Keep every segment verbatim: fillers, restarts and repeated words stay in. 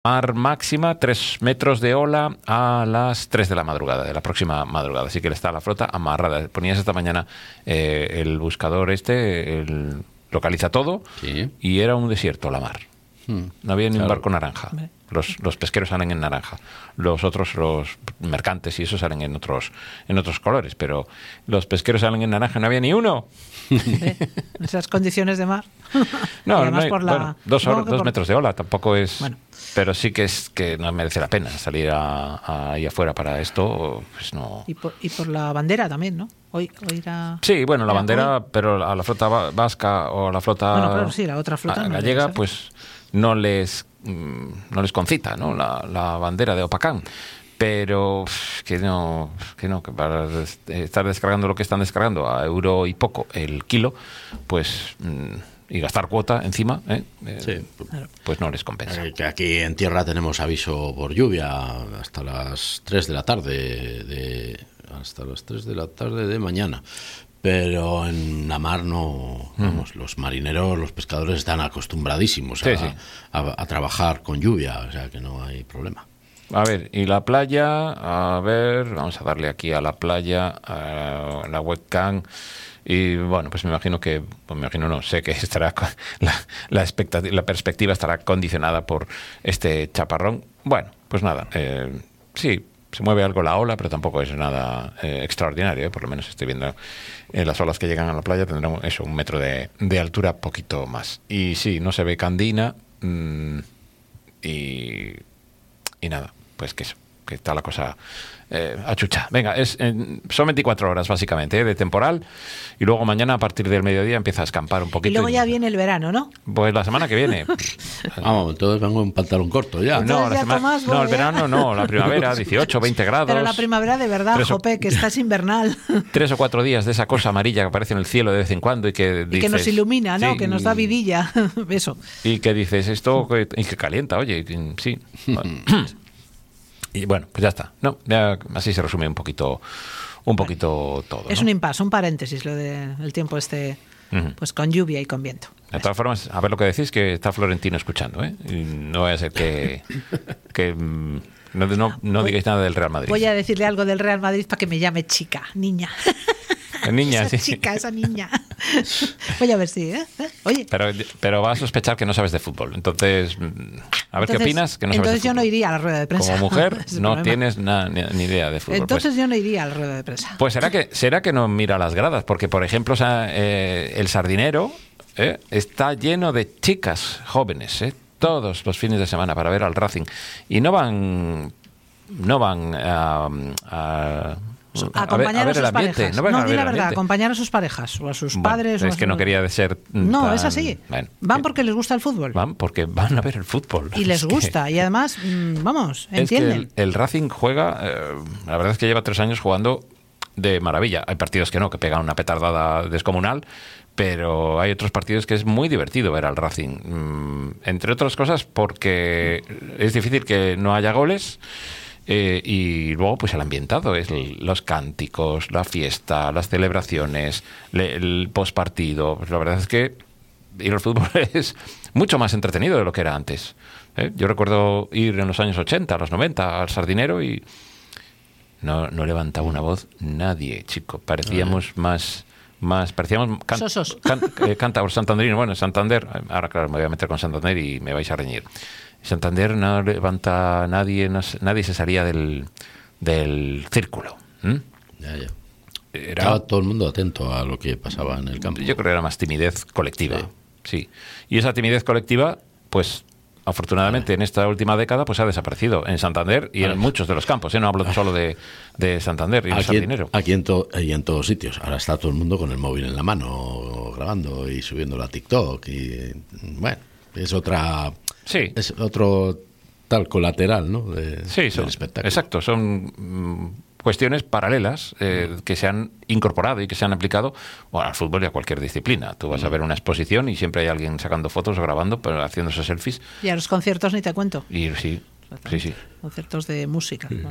Mar máxima, tres metros de ola a las tres de la madrugada, de la próxima madrugada. Así que está la flota amarrada. Ponías esta mañana eh, el buscador este, el, localiza todo, sí. Y era un desierto la mar. Hmm. No había ni claro. un barco naranja. Los, los pesqueros salen en naranja. Los otros, los mercantes y eso salen en otros, en otros colores. Pero los pesqueros salen en naranja, no había ni uno. ¿Eh? Esas condiciones de mar. No, no hay, por la... bueno, dos, horas, dos por... metros de ola, tampoco es... Bueno. Pero sí que es que no merece la pena salir a, a, ahí afuera para esto, pues no. Y por, y por la bandera también, ¿no? Hoy, hoy era... Sí, bueno, la bandera, hoy. Pero a la flota vasca o a la flota bueno, claro, sí, la otra flota no gallega, pues no les no les concita, ¿no? La, la bandera de Opacán. Pero que no, que no, que para estar descargando lo que están descargando a euro y poco el kilo, pues... y gastar cuota encima, ¿eh? Eh, sí. Pues no les compensa. Eh, que aquí en tierra tenemos aviso por lluvia hasta las tres de la tarde, de, hasta las tres de la tarde de mañana. Pero en la mar no, mm. vamos, los marineros, los pescadores están acostumbradísimos sí, a, sí. A, a trabajar con lluvia, o sea que no hay problema. A ver, y la playa, a ver, vamos a darle aquí a la playa, a la webcam. Y bueno, pues me imagino que, pues me imagino no, sé que estará la, la, expectativa, la perspectiva estará condicionada por este chaparrón. Bueno, pues nada, eh, sí, se mueve algo la ola, pero tampoco es nada eh, extraordinario, ¿eh? Por lo menos estoy viendo eh, las olas que llegan a la playa tendrán eso, un metro de, de altura, poquito más. Y sí, no se ve Candina mmm, y, y nada, pues que eso, que está la cosa... Eh, achucha. Venga, es, eh, son veinticuatro horas básicamente eh, de temporal y luego mañana a partir del mediodía empieza a escampar un poquito. Y luego ya y... viene el verano, ¿no? Pues la semana que viene. Vamos, entonces vengo en pantalón corto ya. No, la ya sema... Tomás, no, el verano no, la primavera, dieciocho, veinte grados. Pero la primavera de verdad, o... jope, que estás invernal. Tres o cuatro días de esa cosa amarilla que aparece en el cielo de vez en cuando y que dices... Y que nos ilumina, ¿no? Sí, que nos da vidilla. Eso. Y que dices esto y que calienta, oye, sí. Y bueno, pues ya está. No, ya así se resume un poquito, un poquito vale. todo. Es ¿no? un impasse, un paréntesis lo del tiempo este, uh-huh. pues con lluvia y con viento. De todas formas, a ver lo que decís, que está Florentino escuchando, ¿eh? Y no vaya a ser que, que no, no, no digáis nada del Real Madrid. Voy a decirle algo del Real Madrid para que me llame chica, niña. Niña, esa sí. chica, esa niña. Voy a ver si, ¿eh? Oye. Pero, pero va a sospechar que no sabes de fútbol. Entonces, a ver entonces, qué opinas. Que no entonces sabes de yo no iría a la rueda de prensa. Como mujer, no problema. tienes na, ni, ni idea de fútbol. Entonces pues, yo no iría a la rueda de prensa. Pues será que será que no mira las gradas, porque por ejemplo, o sea, eh, el Sardinero eh, está lleno de chicas jóvenes, eh, todos los fines de semana para ver al Racing y no van, no van a, a acompañar a, a, a, a sus parejas. No, no di la verdad, acompañar a sus parejas o a sus bueno, padres. Es o que no quería ser. No, tan, es así. Bueno, van porque les gusta el fútbol. Van porque van a ver el fútbol. Y les es gusta. Que, y además, mmm, vamos, es entienden. Que el, el Racing juega, eh, la verdad es que lleva tres años jugando de maravilla. Hay partidos que no, que pegan una petardada descomunal. Pero hay otros partidos que es muy divertido ver al Racing. Mm, entre otras cosas porque es difícil que no haya goles. Eh, y luego pues el ambientado es el, los cánticos, la fiesta, las celebraciones, le, el postpartido. Pues la verdad es que ir al fútbol es mucho más entretenido de lo que era antes. ¿eh? Yo recuerdo ir en los años ochenta, a los noventa al Sardinero y no, no levantaba una voz nadie, chico. Parecíamos más... más parecíamos can, Sosos. Can, eh, cántabros santanderinos. Bueno, en Santander, ahora claro me voy a meter con Santander y me vais a reñir. Santander no levanta nadie, no, nadie se salía del, del círculo. ¿Mm? Ya, ya. Era, Estaba todo el mundo atento a lo que pasaba en el campo. Yo creo que era más timidez colectiva. Sí. sí. Y esa timidez colectiva, pues afortunadamente vale. en esta última década, pues ha desaparecido en Santander y vale. en muchos de los campos. ¿eh? No hablo solo de, de Santander y de Sardinero. Aquí en, to, y en todos sitios. Ahora está todo el mundo con el móvil en la mano, grabando y subiéndolo a TikTok. Y bueno, es otra... Sí. Es otro tal colateral, ¿no? De, sí, son, del espectáculo. Exacto, son mm, cuestiones paralelas eh, que se han incorporado y que se han aplicado bueno, al fútbol y a cualquier disciplina. Tú vas mm. a ver una exposición y siempre hay alguien sacando fotos o grabando, pero haciéndose selfies. Y a los conciertos ni te cuento. Y sí, sí, sí. Conciertos de música. Sí. ¿no?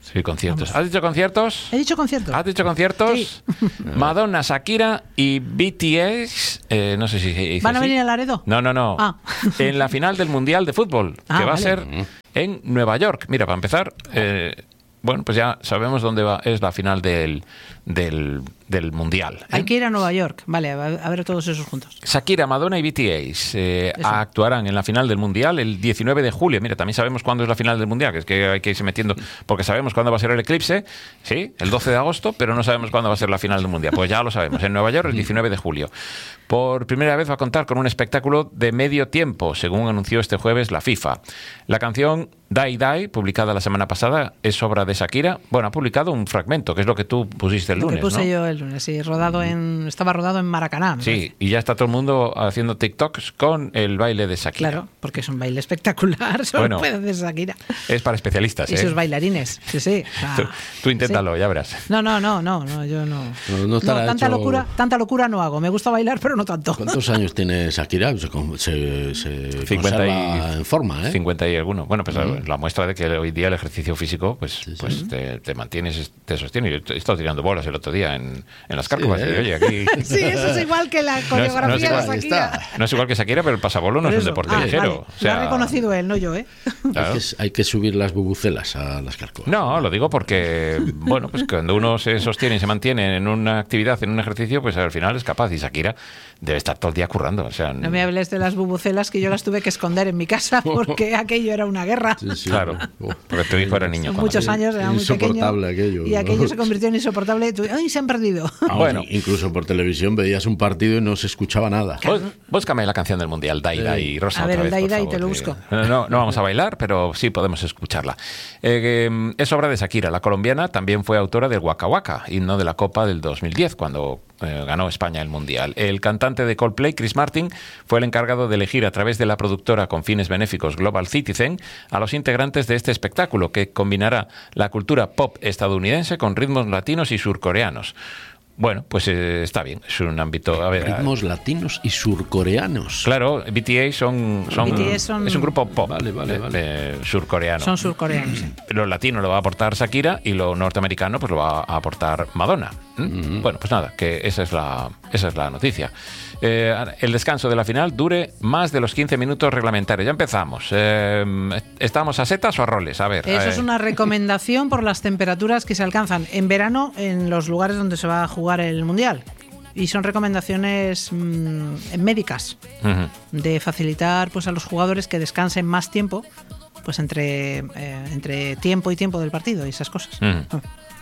Sí, conciertos. Vamos. ¿Has dicho conciertos? He dicho concierto. ¿Has dicho conciertos? Sí. Madonna, Shakira y B T S. Eh, no sé si dice ¿Van a así. venir a Laredo? No, no, no. Ah. En la final del Mundial de Fútbol, Ah, que va vale. a ser en Nueva York. Mira, para empezar, eh, bueno, pues ya sabemos dónde va, es la final del, del, del Mundial. ¿eh? Hay que ir a Nueva York. Vale, a a ver todos esos juntos. Shakira, Madonna y B T S eh, Eso. actuarán en la final del Mundial el diecinueve de julio. Mira, también sabemos cuándo es la final del Mundial, que es que hay que irse metiendo, porque sabemos cuándo va a ser el eclipse, sí, el doce de agosto, pero no sabemos cuándo va a ser la final del Mundial. Pues ya lo sabemos, en Nueva York el diecinueve de julio. Por primera vez va a contar con un espectáculo de medio tiempo, según anunció este jueves la FIFA. La canción Die Die, publicada la semana pasada, es obra de Shakira. Bueno, ha publicado un fragmento, que es lo que tú pusiste el Lo lunes, que puse ¿no? yo el lunes, sí, rodado en, estaba rodado en Maracaná. me Sí, parece. y ya está todo el mundo haciendo TikToks con el baile de Shakira. Claro, porque es un baile espectacular, solo Bueno. puede hacer Shakira. Es para especialistas, Y ¿eh? sus bailarines, sí, sí. o sea, Tú, tú inténtalo, sí. ya verás. No, no, no, no, no, yo no. No, no estará tanta hecho- locura, tanta locura no hago. Me gusta bailar, pero no tanto. ¿Cuántos años tiene Shakira? Se, con- se, se cincuenta y- conserva en forma, ¿eh? cincuenta y alguno. Bueno, pues la muestra de que hoy día el ejercicio físico pues, sí. pues te, te mantienes, te sostiene. Yo he estado tirando bolas el otro día en, en las Cárcovas. Sí, y, ¿eh? oye, aquí... Sí, eso es igual que la no es coreografía igual, de Shakira. No es igual que Shakira, pero el pasabolo no Por es un eso. deporte Ah, ligero. vale. O sea, Lo ha reconocido él, no yo, ¿eh? claro. Hay, que, hay que subir las bubucelas a las Cárcovas. No, lo digo porque, bueno, pues cuando uno se sostiene y se mantiene en una actividad, en un ejercicio, pues al final es capaz. Y Shakira debe estar todo el día currando. O sea, No me hables de las bubucelas que yo las tuve que esconder en mi casa porque aquello era una guerra. Sí, sí. claro, Oh. porque tu hijo era niño. Son cuando- muchos años, era muy pequeño. Insoportable aquello, Y ¿no? aquello se convirtió en insoportable. Tú, ¡ay, se han perdido! Vamos, Bueno. incluso por televisión veías un partido y no se escuchaba nada. Bú- Búscame la canción del Mundial, Daida y Rosa. A ver, otra el vez, por Daida y favor, te lo que- busco. No, no, no vamos a bailar, pero sí podemos escucharla. Eh, eh, es obra de Shakira. La colombiana también fue autora del Waka Waka, himno de la Copa del dos mil diez, cuando eh, ganó España el Mundial. El cantante de Coldplay, Chris Martin, fue el encargado de elegir a través de la productora con fines benéficos Global Citizen a los integrantes de este espectáculo, que combinará la cultura pop estadounidense con ritmos latinos y surcoreanos. Bueno, pues eh, está bien, es un ámbito... A ver, Ritmos latinos y surcoreanos. claro, B T S son, son, B T S son- es un grupo pop Vale, vale, de- vale. de surcoreano. Son surcoreanos. sí. Lo latino lo va a aportar Shakira y lo norteamericano pues lo va a aportar Madonna. ¿Mm? Bueno, pues nada, que esa es la, esa es la noticia. Eh, el descanso de la final dure más de los quince minutos reglamentarios. Ya empezamos. Eh, ¿Estamos a setas o a roles? A ver. Eso eh, es una recomendación por las temperaturas que se alcanzan en verano en los lugares donde se va a jugar el Mundial. Y son recomendaciones mmm, médicas ujú. de facilitar pues a los jugadores que descansen más tiempo pues entre, eh, entre tiempo y tiempo del partido y esas cosas. Ujú.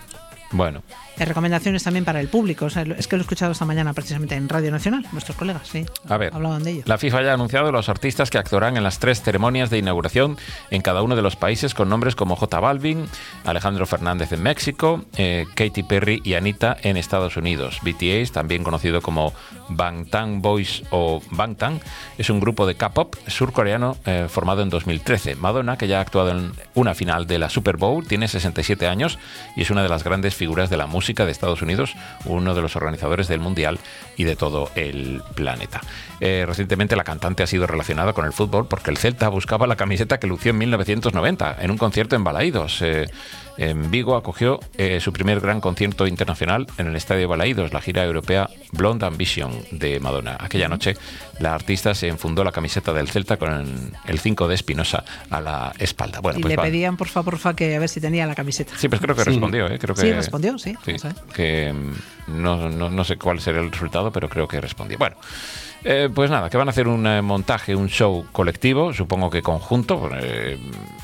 Bueno, Hay recomendaciones también para el público. O sea, es que lo he escuchado esta mañana precisamente en Radio Nacional. Nuestros colegas, sí. a ver. Hablaban de ello. La FIFA ya ha anunciado los artistas que actuarán en las tres ceremonias de inauguración en cada uno de los países, con nombres como J Balvin, Alejandro Fernández en México, eh, Katy Perry y Anita en Estados Unidos. B T S, también conocido como Bangtan Boys o Bangtan, es un grupo de K-pop surcoreano eh, formado en dos mil trece. Madonna, que ya ha actuado en una final de la Super Bowl, tiene sesenta y siete años y es una de las grandes figuras de la música de Estados Unidos, uno de los organizadores del Mundial y de todo el planeta. Eh, recientemente la cantante ha sido relacionada con el fútbol porque el Celta buscaba la camiseta que lució en mil novecientos noventa en un concierto en Balaídos. Eh, en Vigo acogió eh, su primer gran concierto internacional en el Estadio Balaídos, la gira europea Blonde Ambition de Madonna. Aquella noche la artista se enfundó la camiseta del Celta con el cinco de Espinosa a la espalda. Bueno, y pues le va. pedían, por favor, porfa, que a ver si tenía la camiseta. Sí, pues creo que respondió, ¿eh? Creo que, Sí, respondió, sí. Sí, Vamos a ver. que mm, no, no, no sé cuál será el resultado, pero creo que respondió. Bueno, eh, pues nada, que van a hacer un eh, montaje, un show colectivo, supongo que conjunto. eh,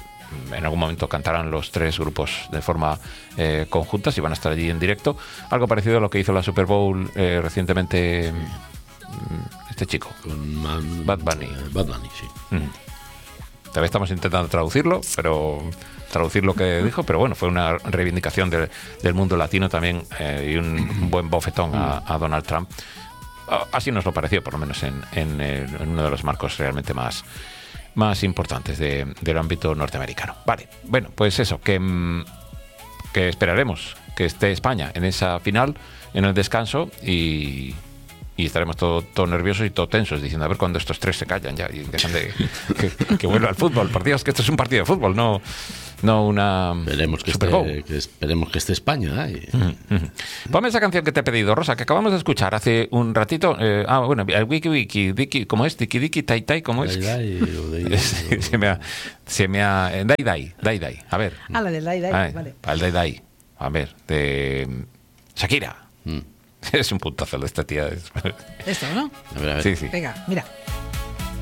en algún momento cantarán los tres grupos de forma eh, conjunta, si van a estar allí en directo. Algo parecido a lo que hizo la Super Bowl eh, recientemente mm, este chico. Con Man- Bad Bunny. eh, Bad Bunny, sí. Mm. Todavía estamos intentando traducirlo, pero traducir lo que dijo, pero bueno, fue una reivindicación de- del mundo latino también eh, y un, un buen bofetón a, a Donald Trump. Ah, Así nos lo pareció, por lo menos en, en, eh, en uno de los marcos realmente más, más importantes de- del ámbito norteamericano. Vale, bueno, pues eso, que, mm, que esperaremos que esté España en esa final, en el descanso, y, y estaremos todos todo nerviosos y todo tensos, diciendo a ver cuándo estos tres se callan ya y dejan de que, que vuelva al fútbol. Por Dios, que esto es un partido de fútbol, no, no una Esperemos que, Super Bowl. esté, que esperemos que esté España. ¿eh? Mm, mm. Ponme esa canción que te he pedido, Rosa, que acabamos de escuchar hace un ratito. Eh, ah, bueno, el Wiki Wiki, Diki, ¿cómo es? Diki Diki, Tai Tai, ¿cómo es? Dai, dai, o dai, dai, o- se me ha... Se me ha eh, Dai Dai, Dai Dai. A ver. Ah, la del Dai Dai, Ay, vale. al Dai Dai. A ver, de Shakira. Mm. Es un puntazo de esta tía. Esto, ¿no? A ver, a ver. Sí, sí. Venga, mira.